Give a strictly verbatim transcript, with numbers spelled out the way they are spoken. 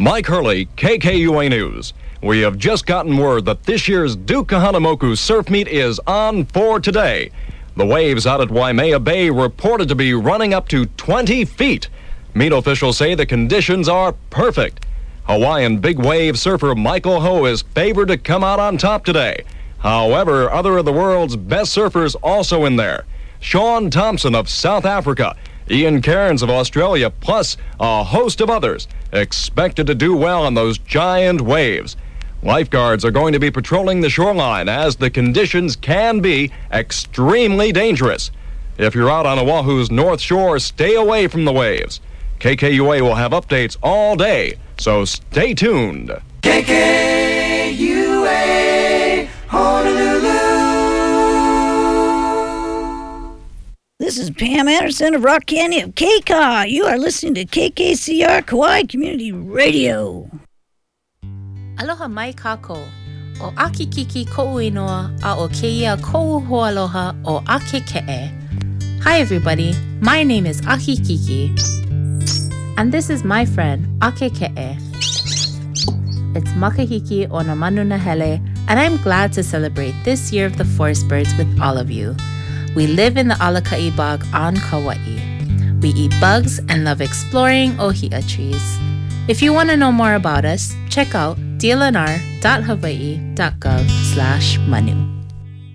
Mike Hurley, K K U A News. We have just gotten word that this year's Duke Kahanamoku Surf Meet is on for today. The waves out at Waimea Bay reported to be running up to twenty feet. Meet officials say the conditions are perfect. Hawaiian big wave surfer Michael Ho is favored to come out on top today. However, other of the world's best surfers also in there. Sean Thompson of South Africa, Ian Cairns of Australia, plus a host of others expected to do well on those giant waves. Lifeguards are going to be patrolling the shoreline as the conditions can be extremely dangerous. If you're out on Oahu's North Shore, stay away from the waves. K K U A will have updates all day, so stay tuned. K K U A, Honolulu. This is Pam Anderson of Rock Canyon of K C A. You are listening to K K C R Kauai Community Radio. Aloha mai kako. O Aki Kiki ko'u inoa a o keia ko'u hoaloha o Ake Ke'e. Hi everybody, my name is Aki Kiki. And this is my friend, Ake Ke'e. It's Makahiki o na Manuna Hele, and I'm glad to celebrate this year of the forest birds with all of you. We live in the Alakai Bog on Kauai. We eat bugs and love exploring ohia trees. If you want to know more about us, check out d l n r dot hawaii dot gov slash manu.